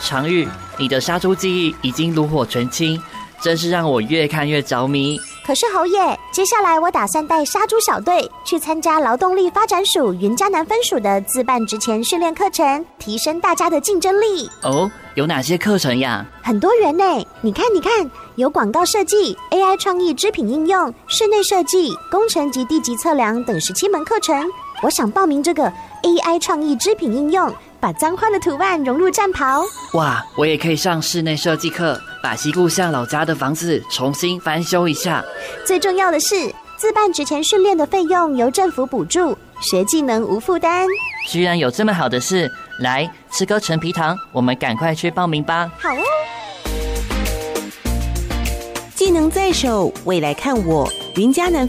常玉，你的杀猪技艺已经炉火纯青，真是让我越看越着迷。 可是侯爷，接下来我打算带杀猪小队去参加劳动力发展署云嘉南分署的自办职前训练课程，提升大家的竞争力。 哦，有哪些课程呀？ 很多元呢，你看，有广告设计、AI 创意织品应用、室内设计、工程及地级测量等17门课程。我想报名这个 AI 创意织品应用，把脏话的图案融入战袍。 哇，我也可以上室内设计课，把西故乡老家的房子重新翻修一下。 最重要的是，自办职前训练的费用由政府补助，学技能无负担。 居然有这么好的事！来，吃颗陈皮糖，我们赶快去报名吧。 好哦。 技能在手，未来看我。云嘉南